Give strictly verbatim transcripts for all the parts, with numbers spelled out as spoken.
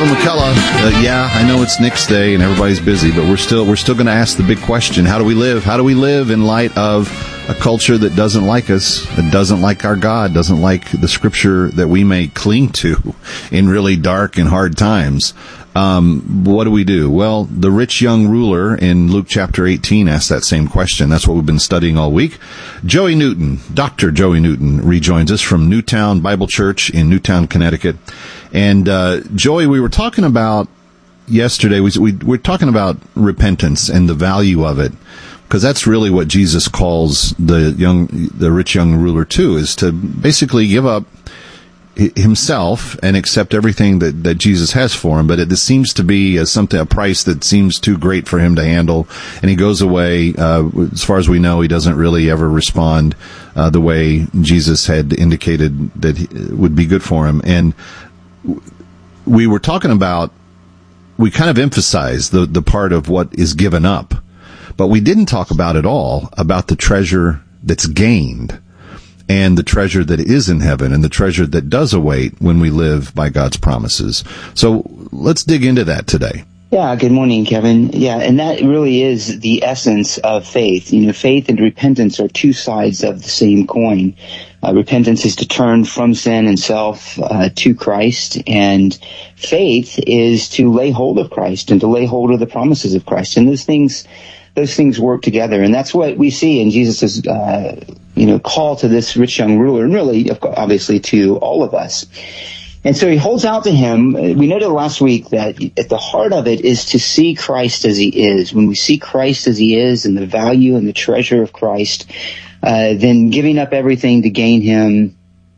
Kevin McCullough. Uh, yeah, I know it's Nick's Day and everybody's busy, but we're still we're still going to ask the big question: How do we live? How do we live in light of a culture that doesn't like us, that doesn't like our God, doesn't like the Scripture that we may cling to in really dark and hard times? Um, what do we do? Well, the rich young ruler in Luke chapter eighteen asked that same question. That's what we've been studying all week. Joey Newton, Doctor Joey Newton, rejoins us from Newtown Bible Church in Newtown, Connecticut. And uh, Joey, we were talking about yesterday, we, we we're talking about repentance and the value of it, because that's really what Jesus calls the young, the rich young ruler to, is to basically give up himself and accept everything that, that Jesus has for him. But it, it seems to be a, something, a price that seems too great for him to handle. And he goes away. Uh, as far as we know, he doesn't really ever respond uh, the way Jesus had indicated that he, would be good for him. And we were talking about, we kind of emphasized the, the part of what is given up, but we didn't talk about at all about the treasure that's gained, and the treasure that is in heaven, and the treasure that does await when we live by God's promises. So let's dig into that today. Yeah, good morning, Kevin. Yeah, and that really is the essence of faith. You know, faith and repentance are two sides of the same coin. Uh, repentance is to turn from sin and self uh, to Christ, and faith is to lay hold of Christ and to lay hold of the promises of Christ. And those things Those things work together, and that's what we see in Jesus' uh, you know, call to this rich young ruler, and really, obviously, to all of us. And so he holds out to him. We noted last week that at the heart of it is to see Christ as he is. When we see Christ as he is, and the value and the treasure of Christ, uh, then giving up everything to gain him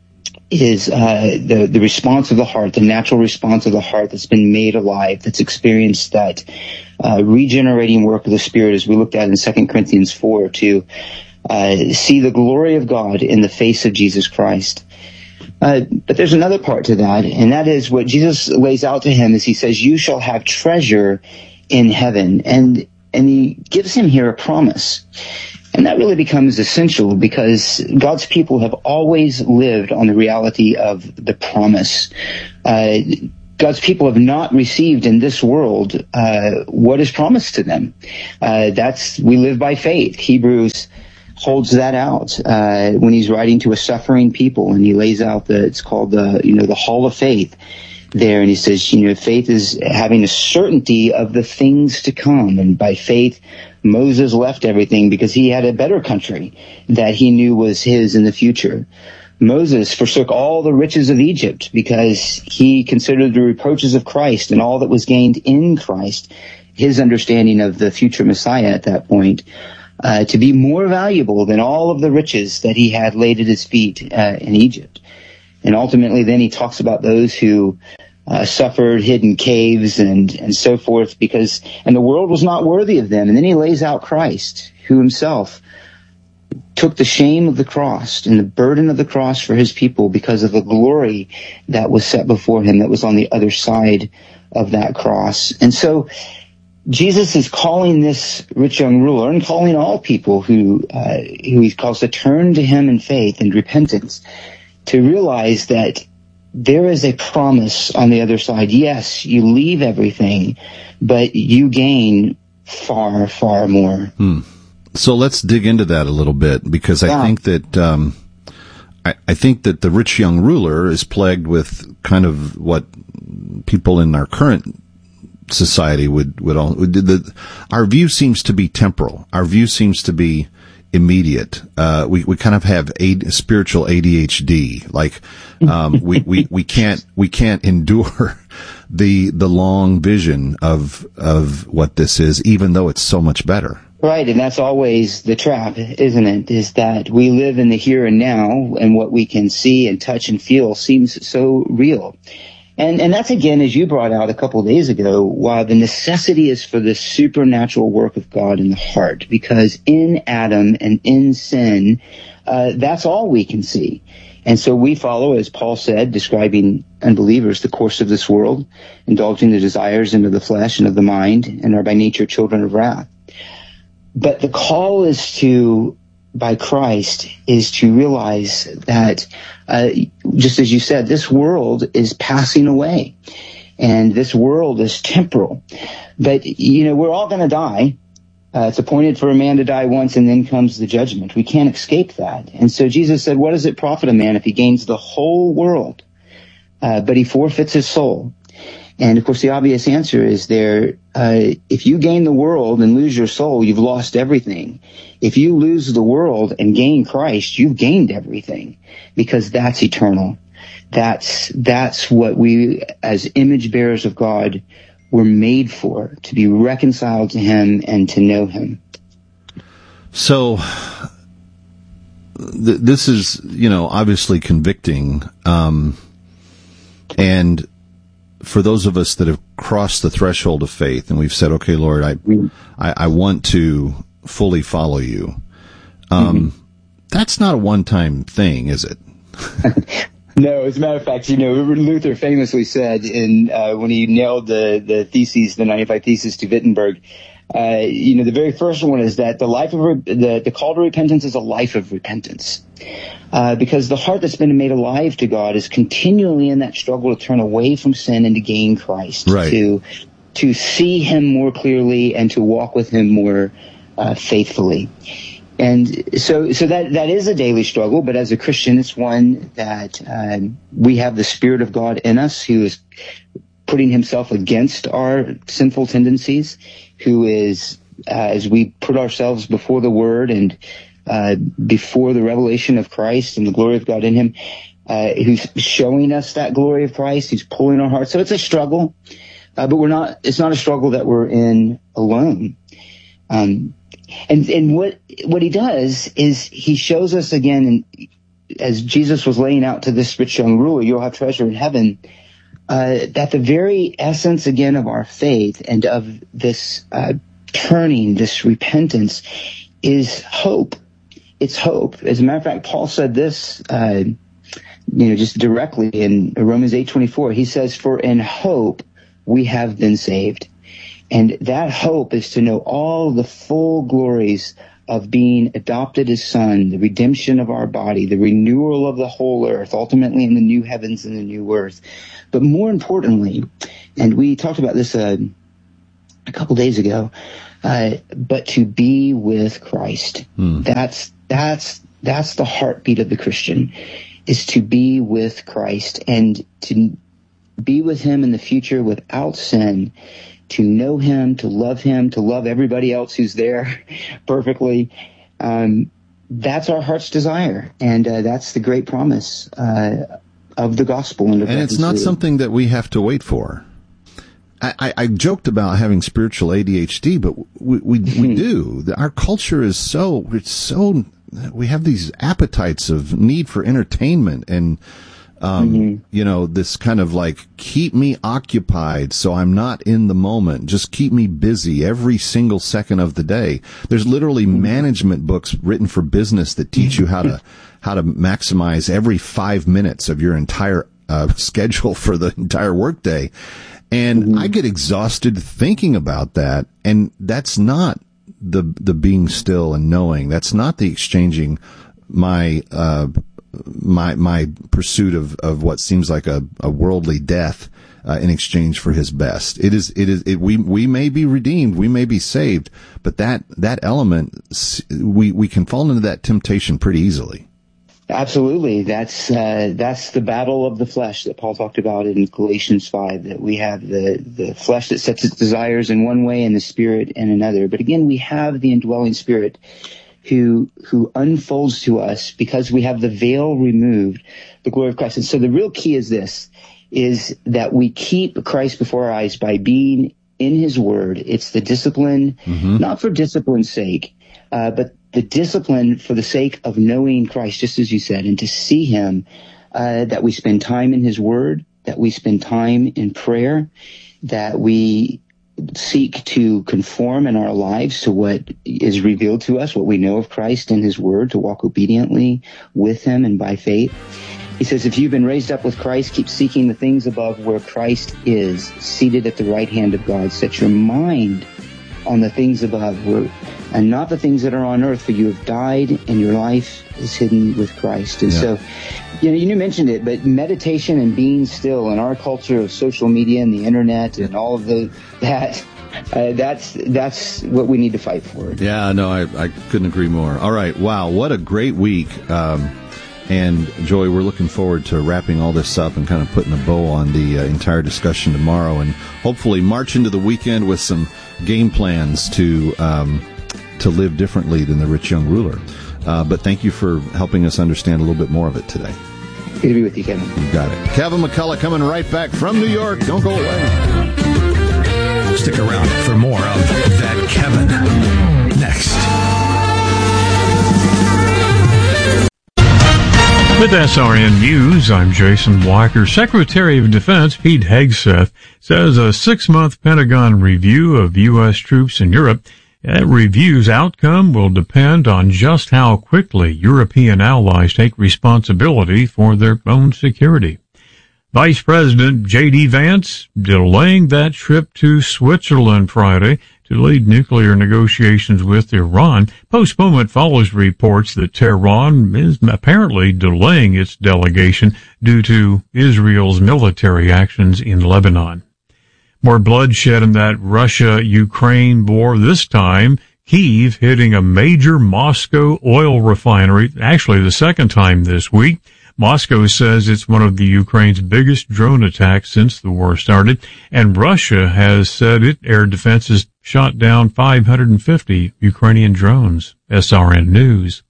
is uh, the, the response of the heart, the natural response of the heart that's been made alive, that's experienced that uh, regenerating work of the Spirit, as we looked at in Second Corinthians four, to uh, see the glory of God in the face of Jesus Christ. Uh, but there's another part to that, and that is what Jesus lays out to him, is he says, you shall have treasure in heaven. And, and he gives him here a promise. And that really becomes essential, because God's people have always lived on the reality of the promise. Uh, God's people have not received in this world uh, what is promised to them. Uh, that's, we live by faith. Hebrews holds that out uh, when he's writing to a suffering people, and he lays out the, it's called the, you know, the hall of faith there. And he says, you know, faith is having a certainty of the things to come. And by faith, Moses left everything because he had a better country that he knew was his in the future. Moses forsook all the riches of Egypt because he considered the reproaches of Christ and all that was gained in Christ, his understanding of the future Messiah at that point, uh, to be more valuable than all of the riches that he had laid at his feet uh, in Egypt. And ultimately then he talks about those who Uh, suffered, hid in caves and, and so forth, because, and the world was not worthy of them. And then he lays out Christ, who himself took the shame of the cross and the burden of the cross for his people because of the glory that was set before him, that was on the other side of that cross. And so Jesus is calling this rich young ruler, and calling all people who, uh, who he calls to turn to him in faith and repentance, to realize that there is a promise on the other side. Yes, you leave everything, but you gain far, far more. Hmm. So let's dig into that a little bit, because I yeah. think that um, I, I think that the rich young ruler is plagued with kind of what people in our current society would would all. The, our view seems to be temporal. Our view seems to be immediate. Uh, we, we kind of have a, spiritual A D H D. Like, um, we, we, we can't, we can't endure the, the long vision of, of what this is, even though it's so much better. Right. And that's always the trap, isn't it? Is that we live in the here and now, and what we can see and touch and feel seems so real. And, and that's, again, as you brought out a couple of days ago, why the necessity is for the supernatural work of God in the heart, because in Adam and in sin, uh, that's all we can see. And so we follow, as Paul said, describing unbelievers, the course of this world, indulging the desires into the flesh and of the mind, and are by nature children of wrath. But the call is to, by Christ, is to realize that, uh, just as you said, this world is passing away. And this world is temporal. But, you know, we're all going to die. Uh, it's appointed for a man to die once, and then comes the judgment. We can't escape that. And so Jesus said, what does it profit a man if he gains the whole world, uh, but he forfeits his soul? And, of course, the obvious answer is there, uh, if you gain the world and lose your soul, you've lost everything. If you lose the world and gain Christ, you've gained everything, because that's eternal. That's, that's what we, as image bearers of God, were made for, to be reconciled to him and to know him. So, th- this is, you know, obviously convicting. Um, and for those of us that have crossed the threshold of faith and we've said, okay, Lord, I, I, I want to fully follow you. Um, mm-hmm. That's not a one-time thing, is it? No, as a matter of fact, you know, Luther famously said in, uh, when he nailed the, the theses, the ninety-five Theses to Wittenberg, uh, you know, the very first one is that the life of, re- the, the call to repentance is a life of repentance. Uh, because the heart that's been made alive to God is continually in that struggle to turn away from sin and to gain Christ. Right. To, to see him more clearly and to walk with him more, uh, faithfully. And so, so that, that is a daily struggle, but as a Christian, it's one that, um, we have the Spirit of God in us, who is putting himself against our sinful tendencies, who is, uh, as we put ourselves before the Word and, uh, before the revelation of Christ and the glory of God in him, uh, who's showing us that glory of Christ, who's pulling our hearts. So it's a struggle, uh, but we're not, it's not a struggle that we're in alone. Um, And and what what he does is he shows us again, and as Jesus was laying out to this rich young ruler, you'll have treasure in heaven, uh, that the very essence again of our faith and of this uh, turning, this repentance, is hope. It's hope. As a matter of fact, Paul said this, uh, you know, just directly in Romans eight twenty-four. He says, "For in hope we have been saved." And that hope is to know all the full glories of being adopted as son, the redemption of our body, the renewal of the whole earth, ultimately in the new heavens and the new earth. But more importantly, and we talked about this uh, a couple days ago, uh, but to be with Christ. Hmm. That's, that's, that's the heartbeat of the Christian, is to be with Christ and to be with him in the future without sin, to know him, to love him, to love everybody else who's there perfectly. Um, that's our heart's desire. And uh, that's the great promise uh, of the gospel. And, and it's not something that we have to wait for. I, I, I joked about having spiritual A D H D, but we we, we do. Our culture is so, it's so, we have these appetites of need for entertainment and Um, mm-hmm. you know, this kind of like, keep me occupied so I'm not in the moment. Just keep me busy every single second of the day. There's literally mm-hmm. management books written for business that teach you how to, how to maximize every five minutes of your entire, uh, schedule for the entire workday. And mm-hmm. I get exhausted thinking about that. And that's not the, the being still and knowing. That's not the exchanging my, uh, my my pursuit of, of what seems like a, a worldly death uh, in exchange for his best. It is it is it, we we may be redeemed, we may be saved, but that that element, we we can fall into that temptation pretty easily. Absolutely, that's uh, that's the battle of the flesh that Paul talked about in Galatians five. That we have the the flesh that sets its desires in one way and the spirit in another. But again, we have the indwelling Spirit, who who unfolds to us because we have the veil removed, the glory of Christ. And so the real key is this, is that we keep Christ before our eyes by being in his word. It's the discipline, mm-hmm. not for discipline's sake, uh, but the discipline for the sake of knowing Christ, just as you said, and to see him, uh, that we spend time in his word, that we spend time in prayer, that we seek to conform in our lives to what is revealed to us, what we know of Christ in his word, to walk obediently with him and by faith. He says, if you've been raised up with Christ, keep seeking the things above where Christ is, seated at the right hand of God. Set your mind on the things above, where and not the things that are on earth, for you have died and your life is hidden with Christ. And yeah. so, you know, you mentioned it, but meditation and being still in our culture of social media and the internet and all of the that, uh, that's that's what we need to fight for. Yeah, no, I, I couldn't agree more. All right, wow, what a great week. Um, and, Joy, we're looking forward to wrapping all this up and kind of putting a bow on the uh, entire discussion tomorrow, and hopefully march into the weekend with some game plans to um, to live differently than the rich young ruler. Uh, but thank you for helping us understand a little bit more of it today. Good to be with you, Kevin. You got it. Kevin McCullough coming right back from New York. Don't go away. Stick around for more of That Kevin next. With S R N News, I'm Jason Walker. Secretary of Defense Pete Hegseth says a six-month Pentagon review of U S troops in Europe, that review's outcome will depend on just how quickly European allies take responsibility for their own security. Vice President J D Vance delaying that trip to Switzerland Friday to lead nuclear negotiations with Iran. Postponement follows reports that Tehran is apparently delaying its delegation due to Israel's military actions in Lebanon. More bloodshed in that Russia-Ukraine war, this time Kyiv hitting a major Moscow oil refinery, actually the second time this week. Moscow says it's one of the Ukraine's biggest drone attacks since the war started, and Russia has said its air defenses shot down five hundred fifty Ukrainian drones. S R N News.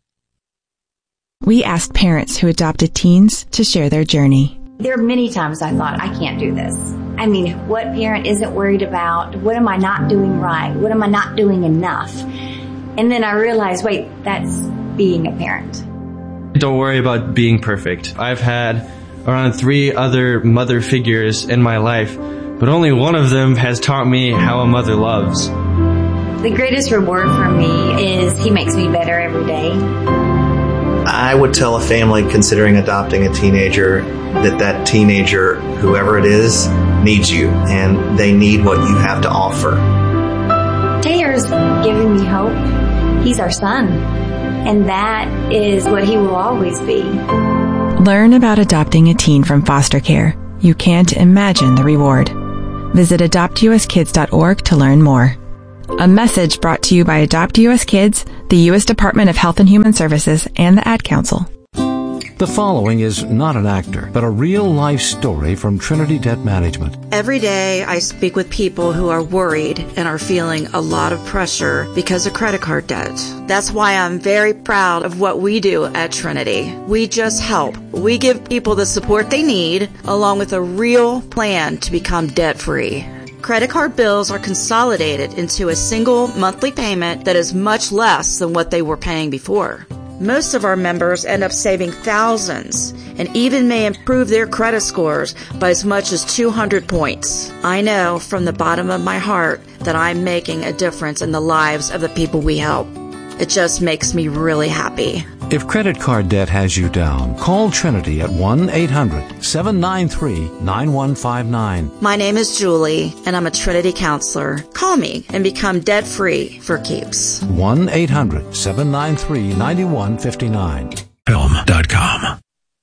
We asked parents who adopted teens to share their journey. There are many times I thought, I can't do this. I mean, what parent isn't worried about? What am I not doing right? What am I not doing enough? And then I realized, wait, that's being a parent. Don't worry about being perfect. I've had around three other mother figures in my life, but only one of them has taught me how a mother loves. The greatest reward for me is he makes me better every day. I would tell a family considering adopting a teenager that that teenager, whoever it is, needs you, and they need what you have to offer. Taylor's giving me hope. He's our son, and that is what he will always be. Learn about adopting a teen from foster care. You can't imagine the reward. Visit adopt u s kids dot org to learn more. A message brought to you by Adopt U S Kids, the U S Department of Health and Human Services, and the Ad Council. The following is not an actor, but a real-life story from Trinity Debt Management. Every day I speak with people who are worried and are feeling a lot of pressure because of credit card debt. That's why I'm very proud of what we do at Trinity. We just help. We give people the support they need, along with a real plan to become debt-free. Credit card bills are consolidated into a single monthly payment that is much less than what they were paying before. Most of our members end up saving thousands and even may improve their credit scores by as much as two hundred points. I know from the bottom of my heart that I'm making a difference in the lives of the people we help. It just makes me really happy. If credit card debt has you down, call Trinity at one eight hundred seven nine three nine one five nine. My name is Julie, and I'm a Trinity counselor. Call me and become debt-free for keeps. one eight hundred seven nine three nine one five nine. Film dot com